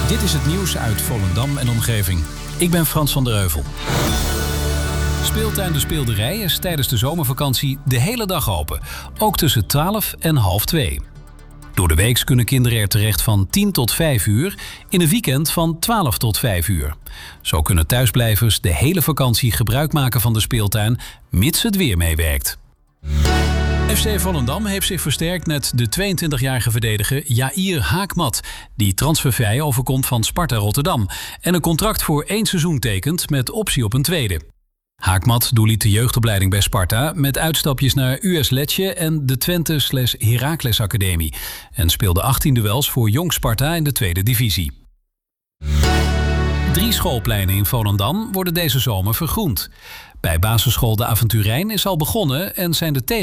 Dit is het nieuws uit Volendam en omgeving. Ik ben Frans van der Heuvel. Speeltuin De Speelderij is tijdens de zomervakantie de hele dag open. Ook tussen 12 en half 2. Door de week kunnen kinderen er terecht van 10 tot 5 uur. In een weekend van 12 tot 5 uur. Zo kunnen thuisblijvers de hele vakantie gebruik maken van de speeltuin, mits het weer meewerkt. FC Volendam heeft zich versterkt met de 22-jarige verdediger Jair Haakmat, die transfervrij overkomt van Sparta Rotterdam en een contract voor 1 seizoen tekent met optie op een tweede. Haakmat doorliep de jeugdopleiding bij Sparta met uitstapjes naar US Lecce en de Twente/Heracles Academie en speelde 18 duels voor Jong Sparta in de tweede divisie. 3 schoolpleinen in Volendam worden deze zomer vergroend. Bij basisschool De Avonturijn is al begonnen en zijn de